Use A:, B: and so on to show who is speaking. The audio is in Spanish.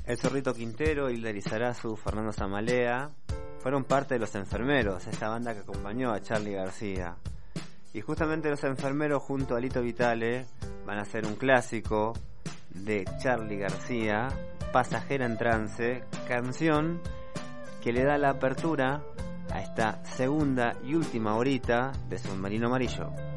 A: El Zorrito Quintero, Hilda Lizarazu, Fernando Zamalea fueron parte de Los Enfermeros, esta banda que acompañó a Charly García. Y justamente Los Enfermeros junto a Lito Vitale van a hacer un clásico de Charly García, Pasajera en Trance, canción que le da la apertura a esta segunda y última horita de Submarino Amarillo.